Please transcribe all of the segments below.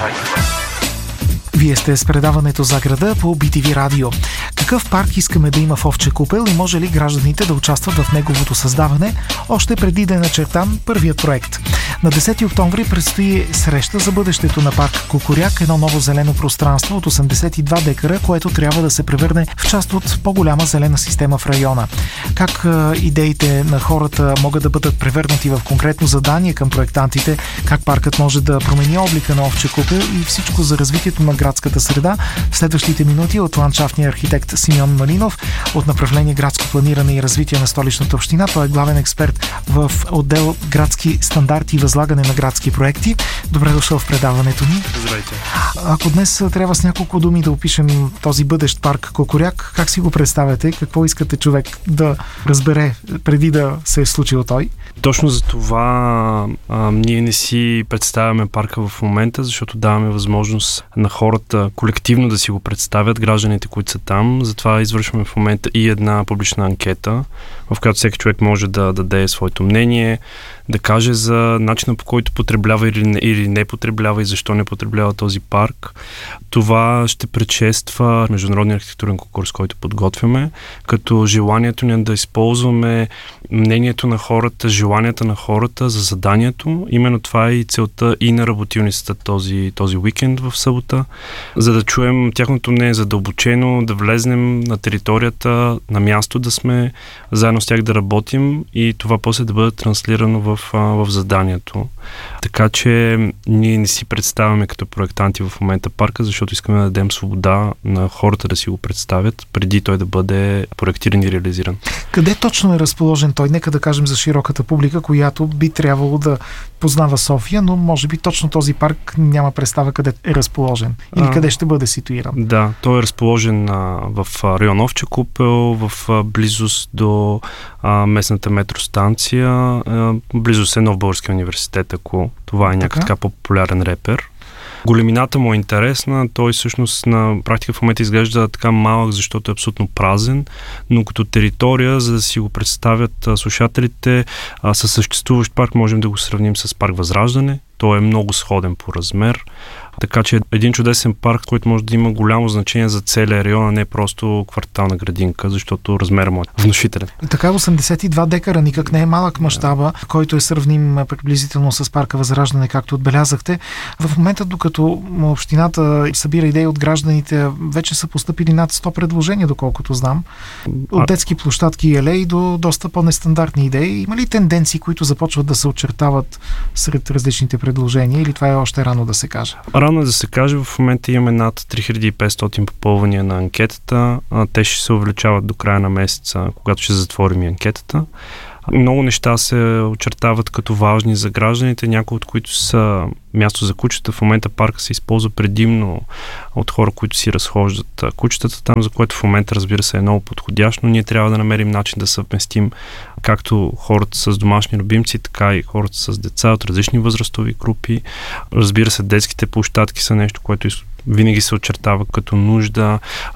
Вие сте с предаването за града по BTV Радио. Какъв парк искаме да има в Овча купел и може ли гражданите да участват в неговото създаване, още преди да е начертан първият проект? На 10 октомври предстои среща за бъдещето на парк Кукуряк, едно ново зелено пространство от 82 декара, което трябва да се превърне в част от по-голяма зелена система в района. Как идеите на хората могат да бъдат превърнати в конкретно задание към проектантите, как паркът може да промени облика на Овча купел и всичко за развитието на градската среда в следващите минути от ландшафтния архитект Симеон Малинов от направление градско планиране и развитие на Столичната община. Той е главен експерт в отдел градски стандарти и възлагане на градски проекти. Добре дошъл в предаването ни. Здравейте. Ако днес трябва с няколко думи да опишем този бъдещ парк Кукуряк, как си го представяте? Какво искате човек да разбере преди да се е случил той? Точно за това ние не си представяме парка в момента, защото даваме възможност на хората колективно да си го представят, гражданите, които са там. Затова извършваме в момента и една публична анкета, в която всеки човек може да даде своето мнение, да каже за начина, по който потреблява или не потреблява и защо не потреблява този парк. Това ще предшества международния архитектурен конкурс, който подготвяме, като желанието ни да използваме мнението на хората, желанията на хората за заданието. Именно това е и целта и на работилницата този уикенд в събота, за да чуем тяхното мнение задълбочено, да влезнем на територията, на място да сме, заедно с тях да работим и това после да бъде транслирано в заданието. Така че ние не си представяме като проектанти в момента парка, защото искаме да дадем свобода на хората да си го представят, преди той да бъде проектиран и реализиран. Къде точно е разположен той? Нека да кажем за широката публика, която би трябвало да познава София, но може би точно този парк няма представа къде е разположен или къде ще бъде ситуиран. Да, той е разположен в район Овча купел, в близост до местната метростанция, близост е Нов Български университет, ако това е някакъв така популярен репер. Големината му е интересна, той всъщност на практика в момента изглежда така малък, защото е абсолютно празен, но като територия, за да си го представят слушателите, със съществуващ парк можем да го сравним с парк Възраждане. Той е много сходен по размер, така че един чудесен парк, който може да има голямо значение за целия район, а не просто квартална градинка, защото размерът му е внушителен. Така 82 декара никак не е малък мащаба, който е сравним приблизително с парка Възраждане, както отбелязахте. В момента, докато общината събира идеи от гражданите, вече са постъпили над 100 предложения, доколкото знам. От детски площадки и алеи до доста по-нестандартни идеи. Има ли тенденции, които започват да се очертават сред различните предложения или това е още рано да се каже? Рано е да се каже, в момента имаме над 3500 попълвания на анкетата. Те ще се увеличават до края на месеца, когато ще затворим и анкетата. Много неща се очертават като важни за гражданите, някои от които са място за кучета. В момента парка се използва предимно от хора, които си разхождат кучетата там, за което в момента, разбира се, е много подходящо, но ние трябва да намерим начин да съвместим както хората с домашни любимци, така и хората с деца от различни възрастови групи. Разбира се, детските площадки са нещо, което винаги се очертава като нужда,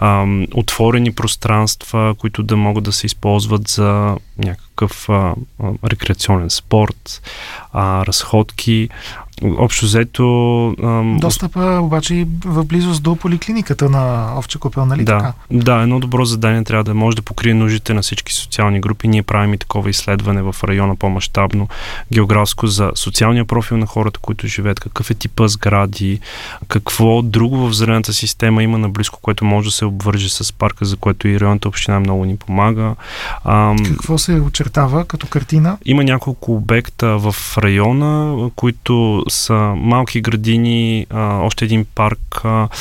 отворени пространства, които да могат да се използват за някакъв рекреационен спорт, разходки. Общо взето... Достъпа обаче и в близост до поликлиниката на Овча купел, нали така? Да, едно добро задание трябва да може да покрие нуждите на всички социални групи. Ние правим и такова изследване в района по-мащабно, географско, за социалния профил на хората, които живеят, какъв е типа сгради, какво друго в зелената система има наблизко, което може да се обвърже с парка, за което и районната община много ни помага. Какво се очертава като картина? Има няколко обекта в района, които са малки градини, още един парк,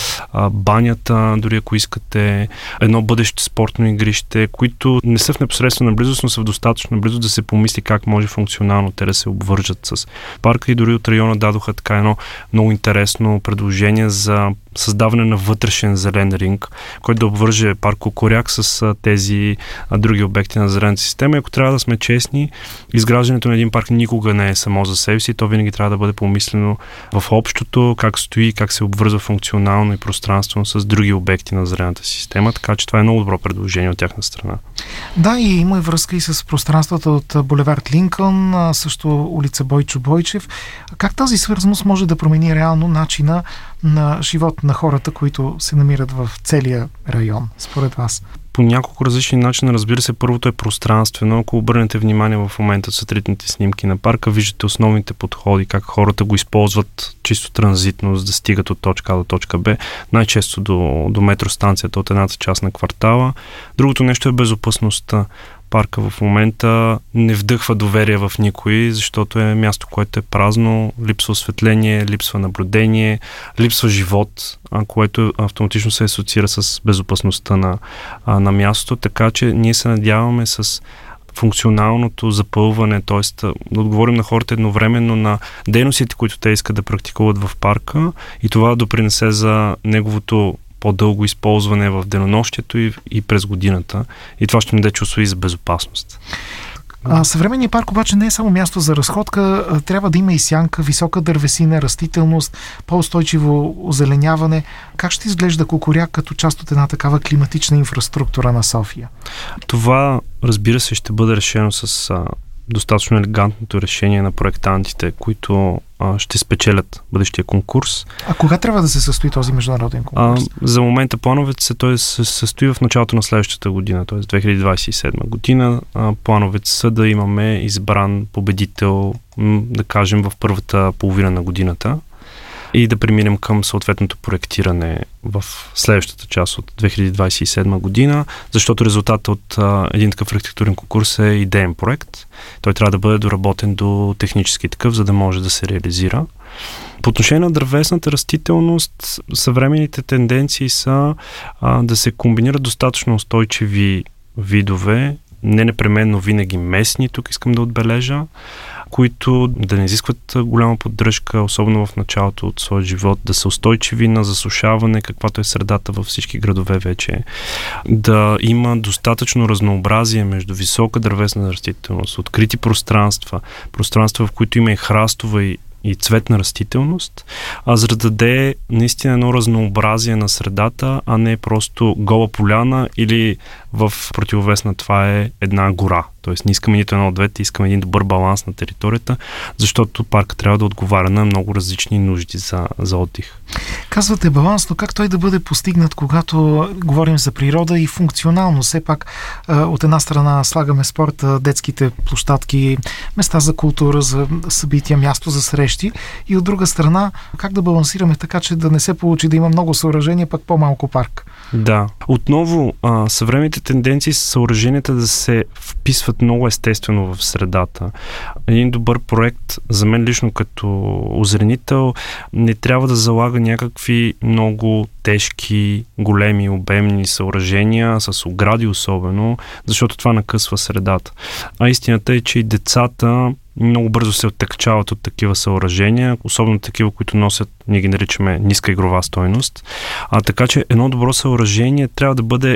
банята, дори ако искате, едно бъдещо спортно игрище, които не са в непосредствена близост, но са в достатъчно близост да се помисли как може функционално те да се обвържат с парка, и дори от района дадоха така едно много интересно предложение за създаване на вътрешен зелен ринг, който да обвърже парк Кукуряк с тези други обекти на зелената система. И ако трябва да сме честни, изграждането на един парк никога не е само за себе си, то винаги трябва да бъде помислено промислено в общото, как стои, как се обвързва функционално и пространствено с други обекти на зрената система, така че това е много добро предложение от тяхна страна. Да, и има и връзка и с пространствата от булевард Линкълн, също улица Бойчо Бойчев. Как тази свързаност може да промени реално начина на живот на хората, които се намират в целия район, според вас? По няколко различни начина, разбира се, първото е пространствено. Ако обърнете внимание в момента от сателитните снимки на парка, виждате основните подходи, как хората го използват чисто транзитно, за да стигат от точка А до точка Б, най-често до метростанцията от едната част на квартала. Другото нещо е безопасността. Парка в момента не вдъхва доверие в никой, защото е място, което е празно, липсва осветление, липсва наблюдение, липсва живот, което автоматично се асоциира с безопасността на мястото, така че ние се надяваме с функционалното запълване, т.е. да отговорим на хората едновременно на дейностите, които те искат да практикуват в парка и това допринесе за неговото по-дълго използване в денонощието и през годината. И това ще ни даде чувство и за безопасност. Съвременният парк обаче не е само място за разходка, трябва да има и сянка, висока дървесина, растителност, по-устойчиво озеленяване. Как ще изглежда Кукуряк като част от една такава климатична инфраструктура на София? Това, разбира се, ще бъде решено с достатъчно елегантното решение на проектантите, които ще спечелят бъдещия конкурс. А кога трябва да се състои този международен конкурс? За момента плановете той се състои в началото на следващата година, т.е. 2027 година. Плановете са да имаме избран победител, да кажем, в първата половина на годината и да преминем към съответното проектиране в следващата част от 2027 година, защото резултатът от един такъв архитектурен конкурс е идеен проект. Той трябва да бъде доработен до технически такъв, за да може да се реализира. По отношение на дървесната растителност, съвременните тенденции са да се комбинират достатъчно устойчиви видове, не непременно винаги местни, тук искам да отбележа, които да не изискват голяма поддръжка, особено в началото от своя живот, да са устойчиви на засушаване, каквато е средата във всички градове вече, да има достатъчно разнообразие между висока дървесна растителност, открити пространства, в които има и храстова и цветна растителност, за да даде наистина едно разнообразие на средата, а не просто гола поляна или в противовес на това е една гора. Тоест не искаме нито едно от двете, искаме един добър баланс на територията, защото паркът трябва да отговаря на много различни нужди за отдих. Казвате баланс, но как той да бъде постигнат, когато говорим за природа и функционално? Все пак от една страна слагаме спорта, детските площадки, места за култура, за събития, място за срещи и от друга страна как да балансираме така, че да не се получи да има много съоръжения, пък по-малко парк? Да. Отново, съвременните тенденции са съоръженията да се вписват много естествено в средата. Един добър проект, за мен лично като озеленител, не трябва да залага някакви много тежки, големи, обемни съоръжения, с огради особено, защото това накъсва средата. А истината е, че и децата много бързо се оттекчават от такива съоръжения, особено такива, които носят, ние ги наричаме ниска игрова стойност. Така че едно добро съоръжение трябва да бъде